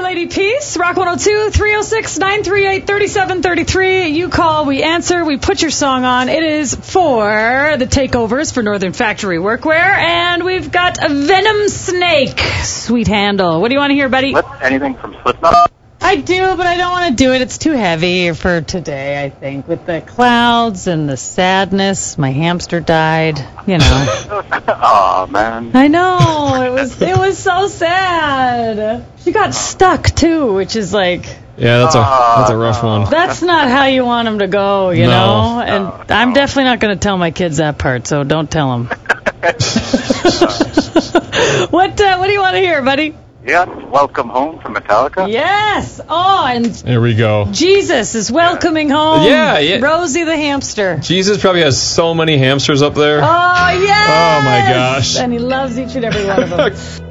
Lady Peace, Rock 102, 306-938-3733. You call, we answer, we put your song on. It is for the takeovers for Northern Factory Workwear, and we've got a Venom Snake. Sweet handle. What do you want to hear, buddy? Anything from Slipknot? I do, but I don't want to do it. It's too heavy for today, I think. With the clouds and the sadness, my hamster died, you know. Aw, man. I know. It was so sad. She got stuck, too, which is like... Yeah, that's a rough one. That's not how you want them to go, you know? And I'm definitely not going to tell my kids that part, so don't tell them. What do you want to hear, buddy? Yes, Welcome Home from Metallica. Yes. Oh, and there we go. Jesus is welcoming home. Yeah. Rosie the hamster. Jesus probably has so many hamsters up there. Oh, yes. Oh, my gosh. And he loves each and every one of them.